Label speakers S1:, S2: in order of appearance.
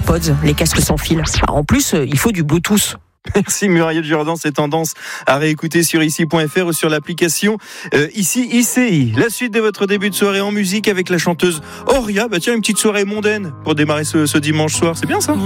S1: AirPods, les casques sans fil. En plus, il faut du Bluetooth.
S2: Merci Muriel Jourdan, c'est tendance à réécouter sur ici.fr ou sur l'application ici ICI. La suite de votre début de soirée en musique avec la chanteuse Auria. Tiens, une petite soirée mondaine pour démarrer ce dimanche soir, c'est bien ça.